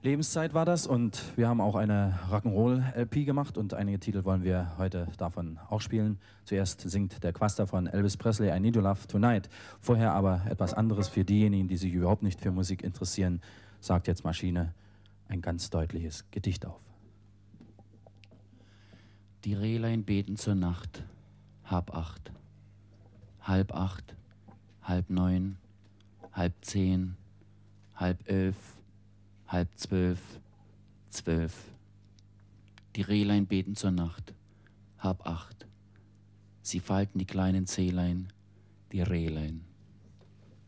Lebenszeit war das und wir haben auch eine Rock'n'Roll-LP gemacht und einige Titel wollen wir heute davon auch spielen. Zuerst singt der Quaster von Elvis Presley I Need Your Love Tonight. Vorher aber etwas anderes für diejenigen, die sich überhaupt nicht für Musik interessieren, sagt jetzt Maschine ein ganz deutliches Gedicht auf. Die Rehlein beten zur Nacht, 7:30, 7:30, 8:30, 9:30, 10:30, 11:30, 11:30, 12:00. Die Rehlein beten zur Nacht, 7:30. Sie falten die kleinen Zehlein, die Rehlein.